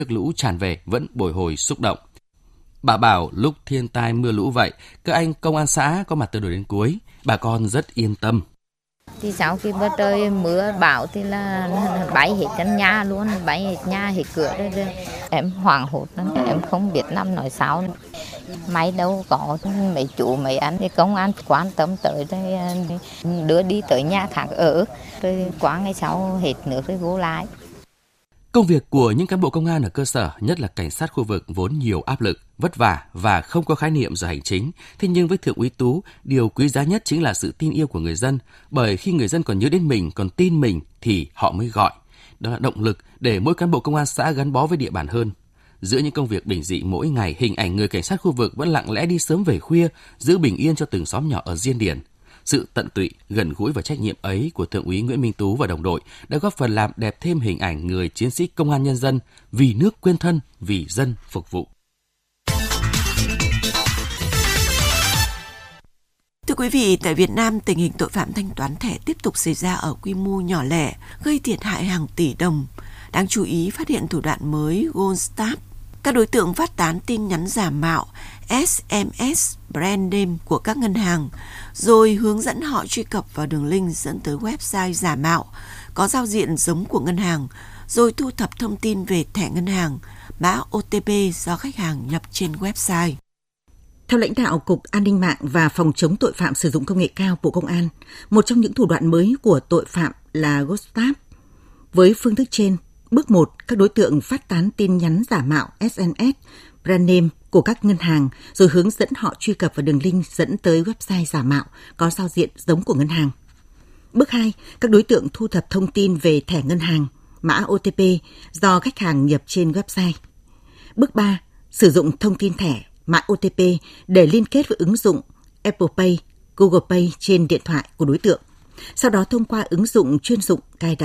nước lũ tràn về vẫn bồi hồi xúc động. Bà bảo lúc thiên tai mưa lũ vậy, các anh công an xã có mặt từ đầu đến cuối, bà con rất yên tâm. Thì sau khi bữa trời mưa bão thì là bay hết căn nhà luôn, bay hết nhà hết cửa rồi. Em hoảng hốt lắm, em không biết năm nói sao. May đâu có mấy chú mấy anh thì công an quan tâm tới rồi đưa đi tới nhà khác ở, rồi qua ngày sau hết nước rồi vô lại. Công việc của những cán bộ công an ở cơ sở, nhất là cảnh sát khu vực vốn nhiều áp lực, vất vả và không có khái niệm giờ hành chính. Thế nhưng với Thượng úy Tú, điều quý giá nhất chính là sự tin yêu của người dân. Bởi khi người dân còn nhớ đến mình, còn tin mình thì họ mới gọi. Đó là động lực để mỗi cán bộ công an xã gắn bó với địa bàn hơn. Giữa những công việc bình dị mỗi ngày, hình ảnh người cảnh sát khu vực vẫn lặng lẽ đi sớm về khuya, giữ bình yên cho từng xóm nhỏ ở Diên Điền. Sự tận tụy, gần gũi và trách nhiệm ấy của Thượng úy Nguyễn Minh Tú và đồng đội đã góp phần làm đẹp thêm hình ảnh người chiến sĩ công an nhân dân vì nước quên thân, vì dân phục vụ. Thưa quý vị, tại Việt Nam, tình hình tội phạm thanh toán thẻ tiếp tục xảy ra ở quy mô nhỏ lẻ, gây thiệt hại hàng tỷ đồng. Đáng chú ý phát hiện thủ đoạn mới Goldstaff. Các đối tượng phát tán tin nhắn giả mạo, SMS, brand name của các ngân hàng, rồi hướng dẫn họ truy cập vào đường link dẫn tới website giả mạo, có giao diện giống của ngân hàng, rồi thu thập thông tin về thẻ ngân hàng, mã OTP do khách hàng nhập trên website. Theo lãnh đạo Cục An ninh mạng và Phòng chống tội phạm sử dụng công nghệ cao Bộ Công an, một trong những thủ đoạn mới của tội phạm là Goldstaff. Với phương thức trên, bước 1, các đối tượng phát tán tin nhắn giả mạo SMS, brand name của các ngân hàng, rồi hướng dẫn họ truy cập vào đường link dẫn tới website giả mạo có giao diện giống của ngân hàng. Bước 2, các đối tượng thu thập thông tin về thẻ ngân hàng, mã OTP do khách hàng nhập trên website. Bước 3, sử dụng thông tin thẻ, mã OTP để liên kết với ứng dụng Apple Pay, Google Pay trên điện thoại của đối tượng. Sau đó thông qua ứng dụng chuyên dụng cài đặt